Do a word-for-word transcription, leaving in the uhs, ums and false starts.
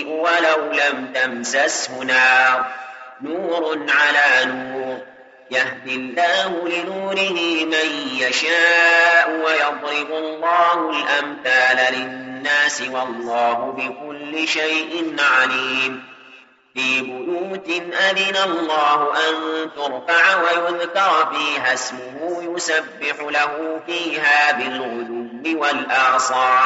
يضيء ولو لم تمسسه نار نور على نور يهدي الله لنوره من يشاء ويضرب الله الأمثال للناس والله بكل شيء عليم في بيوت أذن الله أن ترفع ويذكر فيها اسمه يسبح له فيها بالغدو والآصال